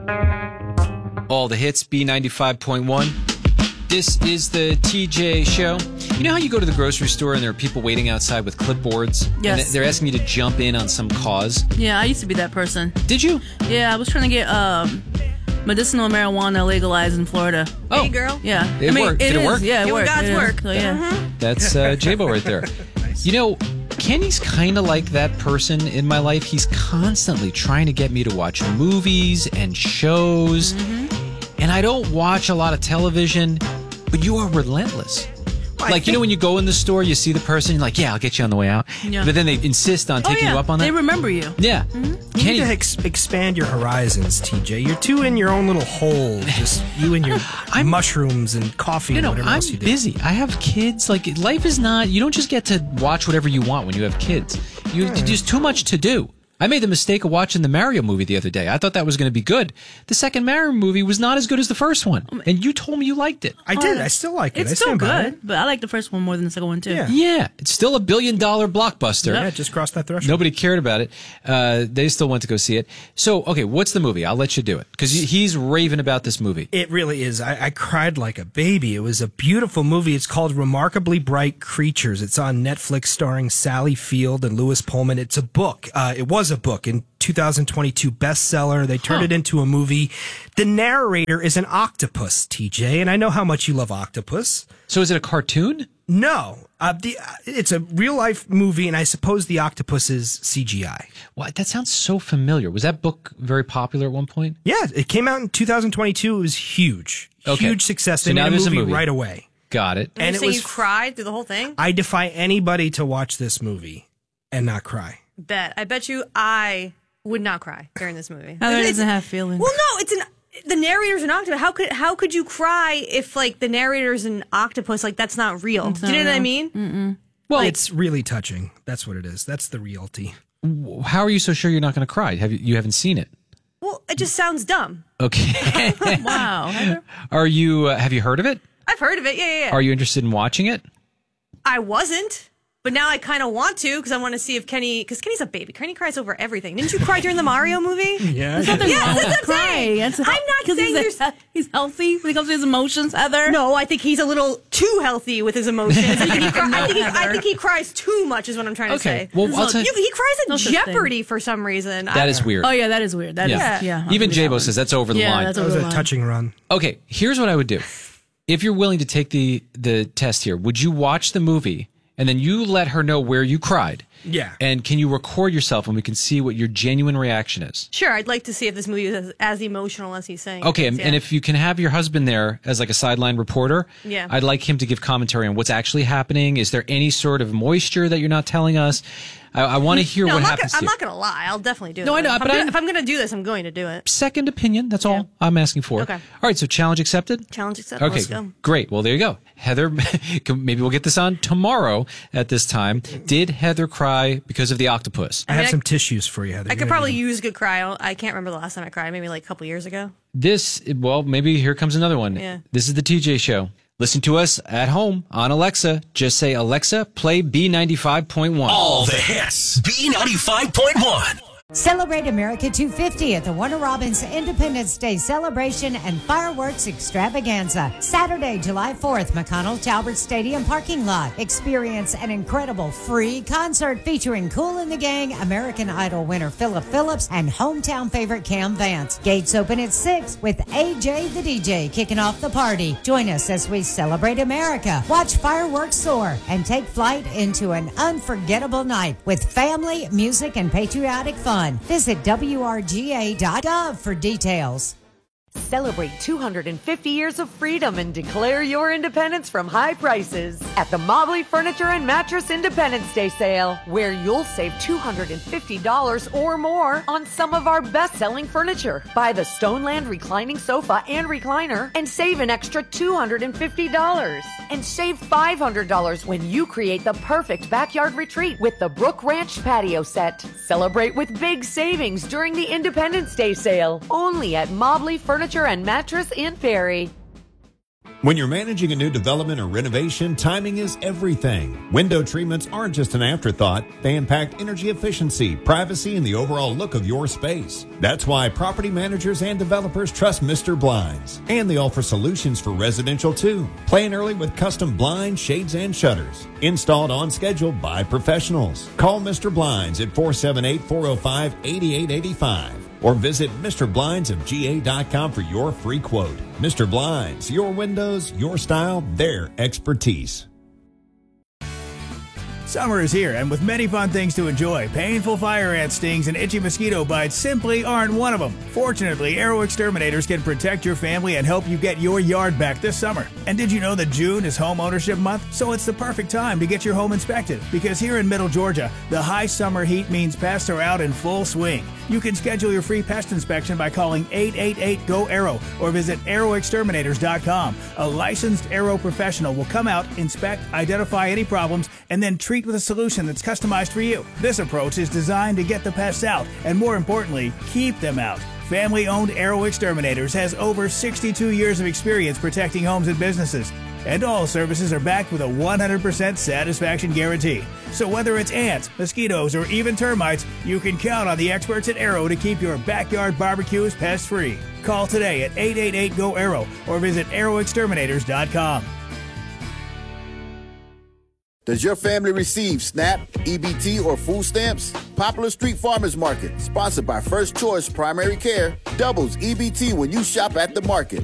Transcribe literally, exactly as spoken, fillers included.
All the hits, B ninety-five point one. This is the T J Show. You know how you go to the grocery store and there are people waiting outside with clipboards? Yes. And they're asking you to jump in on some cause? Yeah, I used to be that person. Did you? Yeah, I was trying to get um, medicinal marijuana legalized in Florida. Oh. Hey, girl. Yeah. It I mean, worked. Did it is. work? Yeah, it Doing worked. God's It is. work. So, yeah. Mhm. That's uh, J-Bo right there. You know, Kenny's kind of like that person in my life. He's constantly trying to get me to watch movies and shows. Mm-hmm. And I don't watch a lot of television, but you are relentless. Well, like, you know, when you go in the store, you see the person, you're like, yeah, I'll get you on the way out. Yeah. But then they insist on Oh, taking yeah. you up on that. They remember you. Yeah. Mm-hmm. You Kenny, need to ex- expand your horizons, T J. You're too in your own little hole. Just you and your I'm- mushrooms and coffee you and know, whatever I'm else you do. busy. I have kids. Like, life is not, you don't just get to watch whatever you want when you have kids. You, There's too much to do. I made the mistake of watching the Mario movie the other day. I thought that was going to be good. The second Mario movie was not as good as the first one. And you told me you liked it. I did. I still like it. It's I still stand by good, it. but I like the first one more than the second one, too. Yeah. Yeah, it's still a billion dollar blockbuster. Yeah, it just crossed that threshold. Nobody cared about it. Uh, they still went to go see it. So, okay, what's the movie? I'll let you do it. Because he's raving about this movie. It really is. I, I cried like a baby. It was a beautiful movie. It's called Remarkably Bright Creatures. It's on Netflix, starring Sally Field and Lewis Pullman. It's a book. Uh, it was a book in two thousand twenty-two bestseller. They turned Huh. it into a movie. The narrator is an octopus, T J, and I know how much you love octopus. So is it a cartoon? No, uh, the, uh, it's a real life movie, and I suppose the octopus is C G I. What? That sounds so familiar. Was that book very popular at one point? Yeah, it came out in two thousand twenty-two. It was huge, Okay. huge success. So They now made a there's a movie, movie. right away. Got it. And, And you it was you cried through the whole thing? I defy anybody to watch this movie and not cry. Bet. I bet you I would not cry during this movie. Heather It's- doesn't have feelings. Well, no, it's an the narrator's an octopus. How could how could you cry if like the narrator's an octopus? Like that's not real. It's Do you know not what I real. mean? Mm-mm. Well, It's really touching. That's what it is. That's the realty. how are you so sure you're not going to cry? Have you, you haven't seen it? Well, it just sounds dumb. Okay. Wow. Heather? Are you, uh, have you heard of it? I've heard of it. Yeah, yeah, yeah. Are you interested in watching it? I wasn't, but now I kind of want to because I want to see if Kenny, because Kenny's a baby. Kenny cries over everything. Didn't you cry during the Mario movie? Yeah. There's nothing Yes, wrong that's with what I'm saying. crying. That's- I'm not 'cause saying he's, there's- he's healthy when it comes to his emotions, Heather. No, I think he's a little too healthy with his emotions. I think he, cry, I, think he, I think he cries too much, is what I'm trying to Okay. say. Well, I'll tell You- he cries No at such thing. Jeopardy for some reason. I- That is weird. Oh, yeah, that is weird. That is, Yeah. yeah. I'll Even give you that J-Bo one. says that's over the Yeah, line. that's That over was the a line. touching run. Okay, here's what I would do. If you're willing to take the the test here, would you watch the movie and then you let her know where you cried? Yeah. And can you record yourself and we can see what your genuine reaction is? Sure, I'd like to see if this movie is as, as emotional as he's saying. Okay, it and, is, and yeah. if you can have your husband there as like a sideline reporter, Yeah. I'd like him to give commentary on what's actually happening. Is there any sort of moisture that you're not telling us? I, I want to hear no, what I'm not, happens gonna, I'm to not going to lie. I'll definitely do it. No, I know, If but I'm I- gonna, if I'm going to do this, I'm going to do it. Second opinion, that's all I'm asking for. Okay. All right, so challenge accepted? Challenge accepted. Okay, Let's go. great. Well, there you go. Heather, maybe we'll get this on tomorrow at this time. Did Heather cry because of the octopus? I have mean, I- some tissues for you, Heather. I You could gotta probably do use a good cry. I don't- I can't remember the last time I cried. Maybe like a couple years ago. This, well, maybe here comes another one. Yeah. This is the T J Show. Listen to us at home on Alexa. Just say, Alexa, play B ninety-five point one. All the hits. B ninety-five point one. Celebrate America two fifty at the Warner Robins Independence Day celebration and fireworks extravaganza. Saturday, July fourth, McConnell Talbert Stadium parking lot. Experience an incredible free concert featuring Kool and the Gang, American Idol winner Philip Phillips, and hometown favorite Cam Vance. Gates open at six with A J the D J kicking off the party. Join us as we celebrate America, watch fireworks soar, and take flight into an unforgettable night with family, music, and patriotic fun. Visit W R G A dot gov for details. Celebrate two hundred fifty years of freedom and declare your independence from high prices at the Mobley Furniture and Mattress Independence Day sale, where you'll save two hundred fifty dollars or more on some of our best-selling furniture. Buy the Stoneland reclining sofa and recliner and save an extra two hundred fifty dollars. And save five hundred dollars when you create the perfect backyard retreat with the Brook Ranch patio set. Celebrate with big savings during the Independence Day sale, only at Mobley Furniture and Mattress in Perry. When you're managing a new development or renovation, timing is everything. Window treatments aren't just an afterthought. They impact energy efficiency, privacy, and the overall look of your space. That's why property managers and developers trust Mister Blinds. And they offer solutions for residential too. Plan early with custom blinds, shades, and shutters. Installed on schedule by professionals. Call Mister Blinds at four seven eight, four oh five, eight eight eight five. Or visit Mister Blinds of G A dot com for your free quote. Mister Blinds, your windows, your style, their expertise. Summer is here, and with many fun things to enjoy, painful fire ant stings and itchy mosquito bites simply aren't one of them. Fortunately, Arrow Exterminators can protect your family and help you get your yard back this summer. And did you know that June is Home Ownership Month? So it's the perfect time to get your home inspected, because here in Middle Georgia, the high summer heat means pests are out in full swing. You can schedule your free pest inspection by calling eight eight eight, G O, ARROW or visit arrow exterminators dot com. A licensed Arrow professional will come out, inspect, identify any problems, and then treat with a solution that's customized for you. This approach is designed to get the pests out and, more importantly, keep them out. Family-owned Arrow Exterminators has over sixty-two years of experience protecting homes and businesses. And all services are backed with a one hundred percent satisfaction guarantee. So whether it's ants, mosquitoes, or even termites, you can count on the experts at Arrow to keep your backyard barbecues pest-free. Call today at eight eight eight, G O, ARROW or visit arrow exterminators dot com. Does your family receive SNAP, E B T, or food stamps? Popular Street Farmers Market, sponsored by First Choice Primary Care, doubles E B T when you shop at the market.